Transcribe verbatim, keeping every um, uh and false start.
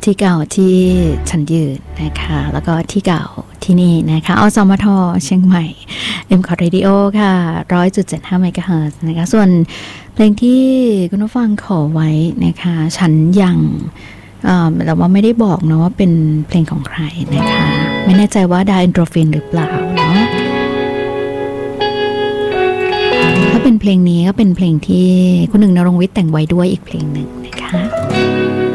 ที่เก่าที่ฉันยืนนะคะแล้วก็ที่เก่าที่นี่นะคะอสมทเชียงใหม่ เอ็ม คอร์ Radio ค่ะ หนึ่งร้อยจุดเจ็ดห้า เมกะเฮิรตซ์นะคะส่วนเพลงที่คุณผู้ฟังขอไว้นะคะฉันยังแต่ว่าไม่ได้บอกนะว่าเป็นเพลงของใครนะคะไม่แน่ใจว่าดาเอนโดรฟินหรือเปล่าเนาะถ้าเป็นเพลงนี้ก็เป็นเพลงที่คุณหนึ่งณรงค์วิทย์แต่งไว้ด้วยอีกเพลงหนึ่งนะคะ